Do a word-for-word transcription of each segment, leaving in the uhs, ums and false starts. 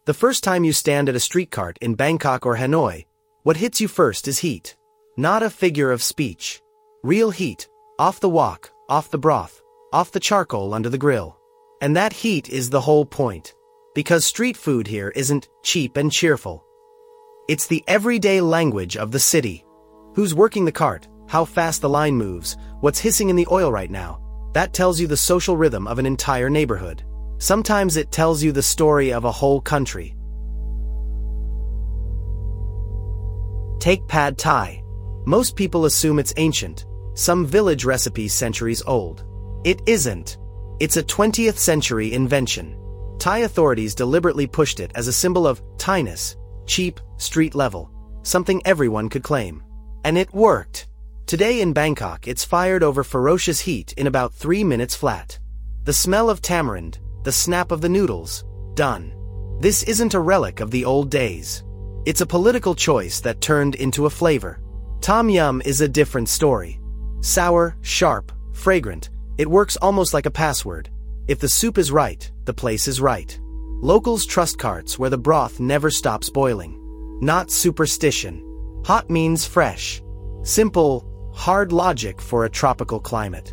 The first time you stand at a street cart in Bangkok or Hanoi, what hits you first is heat. Not a figure of speech. Real heat, off the wok, off the broth, off the charcoal under the grill. And that heat is the whole point. Because street food here isn't cheap and cheerful. It's the everyday language of the city. Who's working the cart, how fast the line moves, what's hissing in the oil right now. That tells you the social rhythm of an entire neighborhood. Sometimes it tells you the story of a whole country. Take Pad Thai. Most people assume it's ancient, some village recipe centuries old. It isn't. It's a twentieth century invention. Thai authorities deliberately pushed it as a symbol of Thai-ness, cheap, street level, something everyone could claim. And it worked. Today in Bangkok, it's fired over ferocious heat in about three minutes flat. The smell of tamarind, the snap of the noodles, done. This isn't a relic of the old days. It's a political choice that turned into a flavor. Tom Yum is a different story. Sour, sharp, fragrant, it works almost like a password. If the soup is right, the place is right. Locals trust carts where the broth never stops boiling. Not superstition. Hot means fresh. Simple, hard logic for a tropical climate.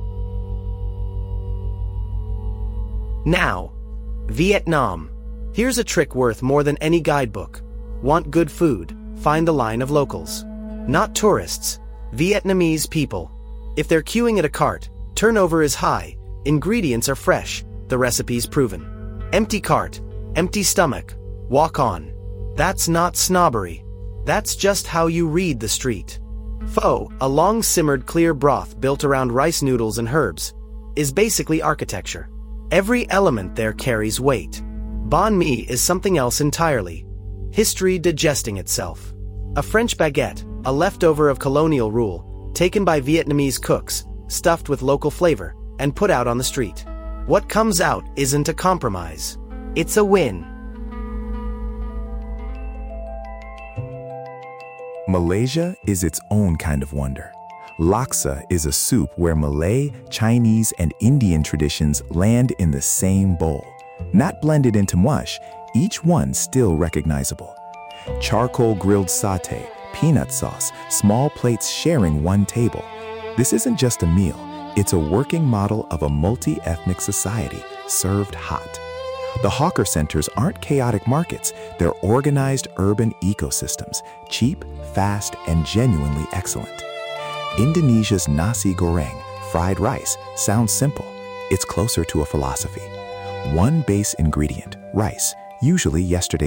Now, Vietnam. Here's a trick worth more than any guidebook. Want good food? Find the line of locals. Not tourists, Vietnamese people. If they're queuing at a cart, turnover is high, ingredients are fresh, the recipe's proven. Empty cart, empty stomach, walk on. That's not snobbery. That's just how you read the street. Pho, a long-simmered clear broth built around rice noodles and herbs, is basically architecture. Every element there carries weight. Banh mi is something else entirely. History digesting itself. A French baguette, a leftover of colonial rule, taken by Vietnamese cooks, stuffed with local flavor, and put out on the street. What comes out isn't a compromise. It's a win. Malaysia is its own kind of wonder. Laksa is a soup where Malay, Chinese, and Indian traditions land in the same bowl. Not blended into mush, each one still recognizable. Charcoal grilled satay, peanut sauce, small plates sharing one table. This isn't just a meal, it's a working model of a multi-ethnic society served hot. The hawker centers aren't chaotic markets, they're organized urban ecosystems, cheap, fast, and genuinely excellent. Indonesia's nasi goreng, fried rice, sounds simple. It's closer to a philosophy. One base ingredient, rice, usually yesterday